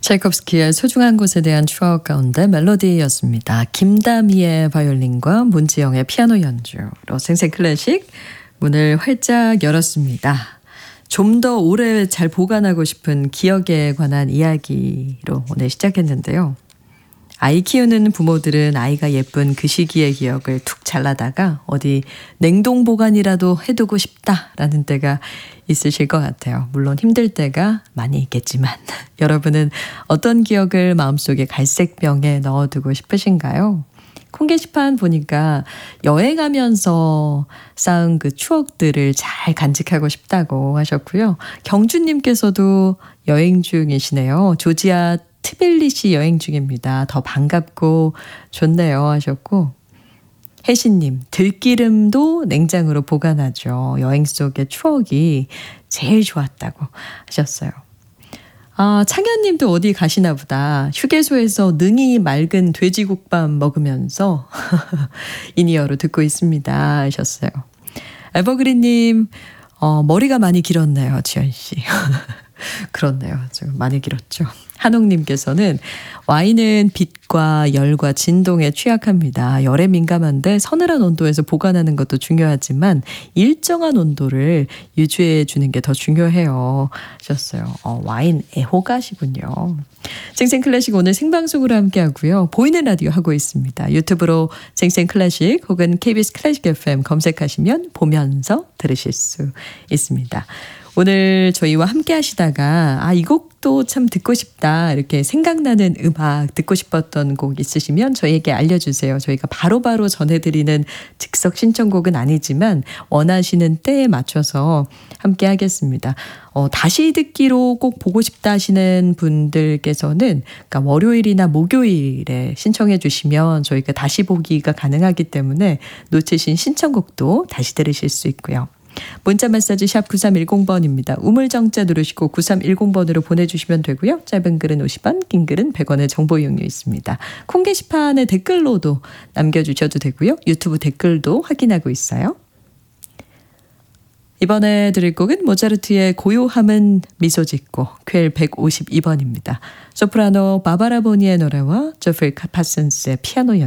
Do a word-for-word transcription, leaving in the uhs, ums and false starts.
차이콥스키의 소중한 곳에 대한 추억 가운데 멜로디였습니다. 김다미의 바이올린과 문지영의 피아노 연주로 생생 클래식 문을 활짝 열었습니다. 좀 더 오래 잘 보관하고 싶은 기억에 관한 이야기로 오늘 시작했는데요. 아이 키우는 부모들은 아이가 예쁜 그 시기의 기억을 툭 잘라다가 어디 냉동 보관이라도 해두고 싶다라는 때가 있으실 것 같아요. 물론 힘들 때가 많이 있겠지만 여러분은 어떤 기억을 마음속에 갈색병에 넣어두고 싶으신가요? 콩 게시판 보니까 여행하면서 쌓은 그 추억들을 잘 간직하고 싶다고 하셨고요. 경주님께서도 여행 중이시네요. 조지아 트빌리시 여행 중입니다. 더 반갑고 좋네요 하셨고, 혜신님, 들기름도 냉장으로 보관하죠. 여행 속의 추억이 제일 좋았다고 하셨어요. 아, 창현님도 어디 가시나 보다. 휴게소에서 능이 맑은 돼지국밥 먹으면서 인이어로 듣고 있습니다 하셨어요. 에버그린님, 어, 머리가 많이 길었네요, 지연씨. 그렇네요. 좀 많이 길었죠. 한옥님께서는 와인은 빛과 열과 진동에 취약합니다. 열에 민감한데 서늘한 온도에서 보관하는 것도 중요하지만 일정한 온도를 유지해 주는 게 더 중요해요 하셨어요. 어, 와인 애호가시군요. 생생클래식 오늘 생방송으로 함께하고요. 보이는 라디오 하고 있습니다. 유튜브로 생생클래식 혹은 케이비에스 클래식 에프엠 검색하시면 보면서 들으실 수 있습니다. 오늘 저희와 함께 하시다가 아, 이 곡도 참 듣고 싶다 이렇게 생각나는 음악 듣고 싶었던 곡 있으시면 저희에게 알려주세요. 저희가 바로바로 바로 전해드리는 즉석 신청곡은 아니지만 원하시는 때에 맞춰서 함께 하겠습니다. 어, 다시 듣기로 꼭 보고 싶다 하시는 분들께서는 그러니까 월요일이나 목요일에 신청해 주시면 저희가 다시 보기가 가능하기 때문에 놓치신 신청곡도 다시 들으실 수 있고요. 문자 메시지 샵 구삼일공 번입니다. 우물정자 누르시고 구삼일공 번으로 보내주시면 되고요. 짧은 글은 오십 원, 긴 글은 백 원의 정보 이용료 있습니다. 콩 게시판에 댓글로도 남겨주셔도 되고요. 유튜브 댓글도 확인하고 있어요. 이번에 들을 곡은 모차르트의 고요함은 미소 짓고 퀼 백오십이 번입니다. 소프라노 바바라 보니의 노래와 조필 파슨스의 피아노 연